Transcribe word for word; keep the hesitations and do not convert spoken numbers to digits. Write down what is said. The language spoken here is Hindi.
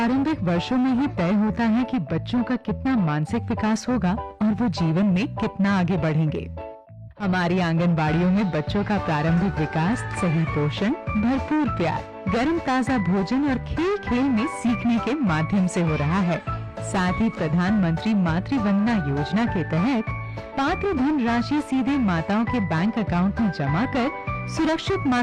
प्रारंभिक वर्षों में ही तय होता है कि बच्चों का कितना मानसिक विकास होगा और वो जीवन में कितना आगे बढ़ेंगे। हमारी आंगनबाड़ियों में बच्चों का प्रारंभिक विकास सही पोषण, भरपूर प्यार, गर्म ताजा भोजन और खेल खेल में सीखने के माध्यम से हो रहा है। साथ ही प्रधानमंत्री मातृ वंदना योजना के तहत पात्र धन राशि सीधे माताओं के बैंक अकाउंट में जमा कर सुरक्षित